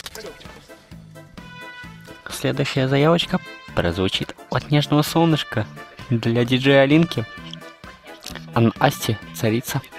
Следующая заявочка прозвучит от нежного солнышка для диджея Алинки. Асти, царица.